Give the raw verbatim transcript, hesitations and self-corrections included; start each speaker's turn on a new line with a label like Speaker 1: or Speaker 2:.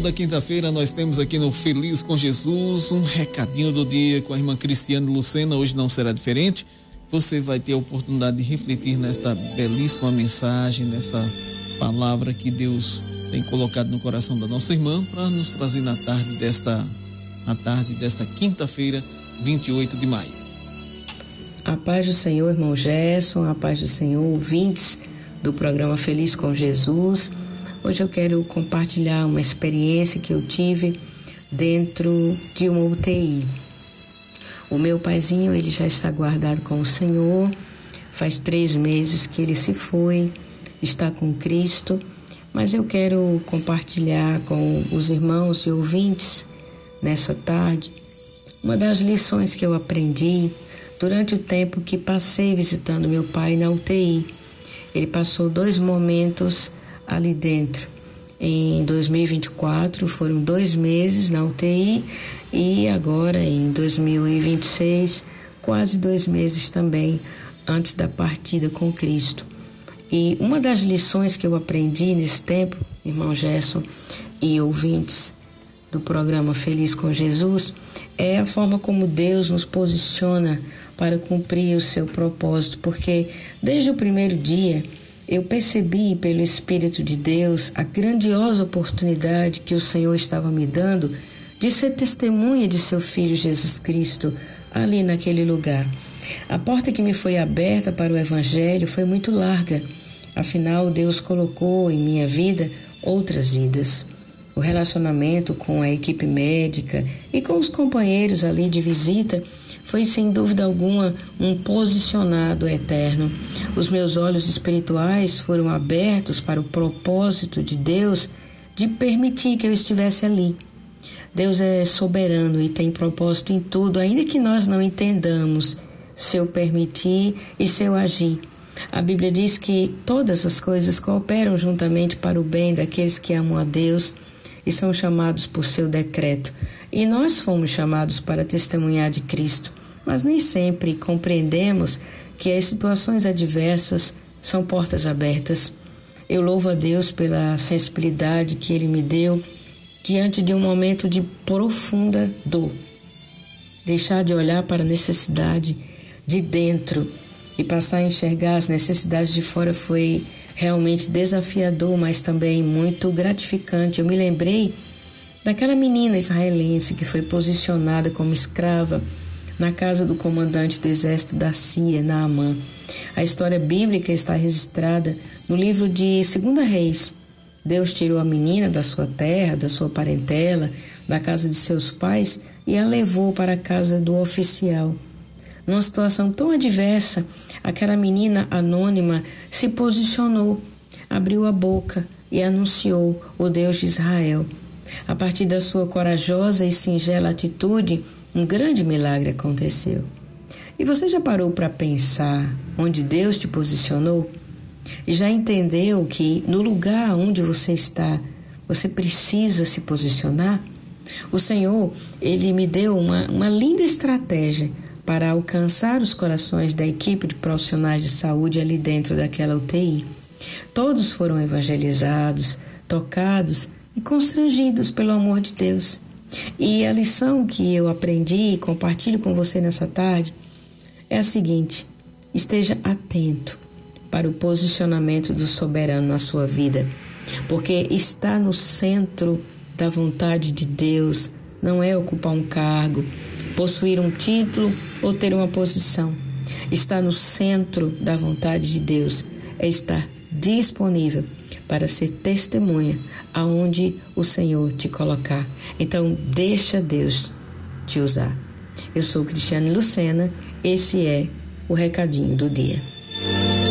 Speaker 1: Toda quinta-feira nós temos aqui no Feliz com Jesus um recadinho do dia com a irmã Cristiane Lucena. Hoje não será diferente. Você vai ter a oportunidade de refletir nesta belíssima mensagem, nessa palavra que Deus tem colocado no coração da nossa irmã para nos trazer na tarde desta, na tarde desta quinta-feira, vinte e oito de maio.
Speaker 2: A paz do Senhor, irmão Gerson, a paz do Senhor, ouvintes do programa Feliz com Jesus. Hoje eu quero compartilhar uma experiência que eu tive dentro de uma U T I. O meu paizinho, ele já está guardado com o Senhor, faz três meses que ele se foi, está com Cristo, mas eu quero compartilhar com os irmãos e ouvintes nessa tarde uma das lições que eu aprendi durante o tempo que passei visitando meu pai na U T I. Ele passou dois momentos ali dentro. Em dois mil e vinte e quatro foram dois meses na U T I e agora em dois mil e vinte e seis, quase dois meses também antes da partida com Cristo. E uma das lições que eu aprendi nesse tempo, irmão Gerson e ouvintes do programa Feliz com Jesus, é a forma como Deus nos posiciona para cumprir o seu propósito, porque desde o primeiro dia eu percebi pelo Espírito de Deus a grandiosa oportunidade que o Senhor estava me dando de ser testemunha de seu Filho Jesus Cristo ali naquele lugar. A porta que me foi aberta para o Evangelho foi muito larga, afinal Deus colocou em minha vida outras vidas. O relacionamento com a equipe médica e com os companheiros ali de visita foi sem dúvida alguma um posicionado eterno. Os meus olhos espirituais foram abertos para o propósito de Deus de permitir que eu estivesse ali. Deus é soberano e tem propósito em tudo, ainda que nós não entendamos seu permitir e seu agir. A Bíblia diz que todas as coisas cooperam juntamente para o bem daqueles que amam a Deus e são chamados por seu decreto. E nós fomos chamados para testemunhar de Cristo, mas nem sempre compreendemos que as situações adversas são portas abertas. Eu louvo a Deus pela sensibilidade que Ele me deu diante de um momento de profunda dor. Deixar de olhar para a necessidade de dentro e passar a enxergar as necessidades de fora foi realmente desafiador, mas também muito gratificante. Eu me lembrei daquela menina israelense que foi posicionada como escrava na casa do comandante do exército da Síria, Naamã. A história bíblica está registrada no livro de Segunda Reis. Deus tirou a menina da sua terra, da sua parentela, da casa de seus pais e a levou para a casa do oficial. Numa situação tão adversa, aquela menina anônima se posicionou, abriu a boca e anunciou o Deus de Israel. A partir da sua corajosa e singela atitude, um grande milagre aconteceu. E você já parou para pensar onde Deus te posicionou? E já entendeu que no lugar onde você está, você precisa se posicionar? O Senhor, Ele me deu uma, uma linda estratégia para alcançar os corações da equipe de profissionais de saúde ali dentro daquela U T I. Todos foram evangelizados, tocados e constrangidos pelo amor de Deus. E a lição que eu aprendi e compartilho com você nessa tarde é a seguinte: esteja atento para o posicionamento do soberano na sua vida, porque estar no centro da vontade de Deus não é ocupar um cargo, possuir um título ou ter uma posição. Estar no centro da vontade de Deus é estar disponível para ser testemunha aonde o Senhor te colocar. Então, deixa Deus te usar. Eu sou Cristiane Lucena, esse é o recadinho do dia.